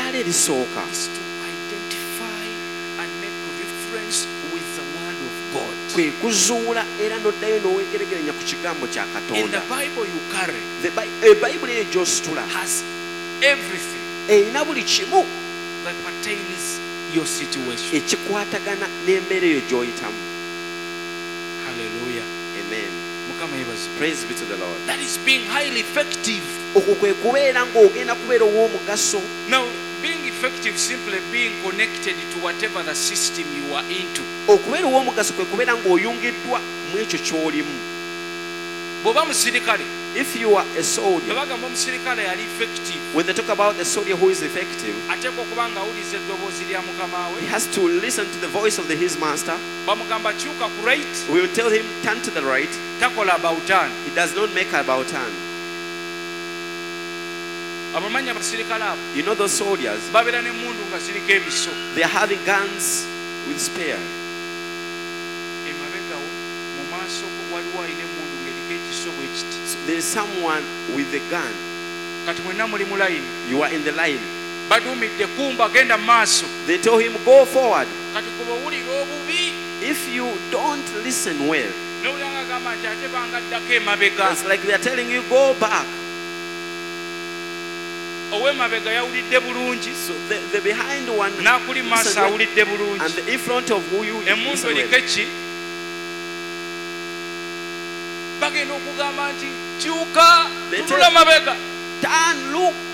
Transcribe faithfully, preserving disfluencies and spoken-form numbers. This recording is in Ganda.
eddaala erisooka is to identify and make reference with the word of God. kwe kuzuula era n'oddayo n'oweegeregeranya ku kigambo kya In the Katonda. Bible you carry The Bi- ebayibuli eyo gy'ositula has everything erina buli kimu that pertains your situation. ekikwatagana n'embeera eyo gy'oyitamu. Hallelujah. Amen. Mukama yebazi. Praise be to the Lord. That is being highly effective. okwo kwe kubeera ng'ogenda kubeera ow'omugaso. Now, being effective simply being connected to whatever the system you are into. okubeera ow'omugaso kwe kubeera ng'oyungiddwa mu ekyo ky'olimu. Bw'oba musirikale, If you are a soldier, bw'abagamba omusirikale yali effective, when they talk about a soldier who is effective, ateekwa okuba ng'awuliza eddoboozi lya mukama he we. has to listen to the voice of the, his master. Bamugamba kyuka ku right, We will tell him, turn to the right. takola about turn. He does not make about turn. Abamanyi abasirikale abo You know those soldiers, babeera n'emmundu nga ziriko ebiso. they are having guns with spear. Emabegawo mu maaso waliwo alina emmundu ng'eriko ekiso bwe kiti. So there is someone with a gun. Kati mwenna muli mu layini. You are in the line. Baduumidde kumba genda mu maaso. They told him, go forward. Kati kuba owulira obubi. If you don't listen well, N'owulira ng'agamba nti ate bangaddako emabega. it's like they are telling you, go back. Ow'emabega yawulidde bulungi. So the, the behind one, N'akuli mu maaso listen well, awulidde and bulungi. the in front of who you Emmundu listen eriko well. eki? Bagenda okugamba nti kyuka They tunula tell- mabega. Turn, look.